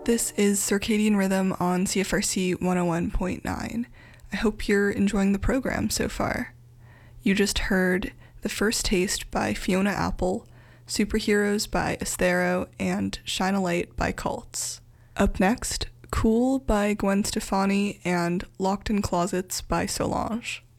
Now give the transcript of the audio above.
This is Circadian Rhythm on CFRC 101.9. I hope you're enjoying the program so far. You just heard The First Taste by Fiona Apple, Superheroes by Esthero, and Shine a Light by Cults. Up next, Cool by Gwen Stefani and Locked in Closets by Solange.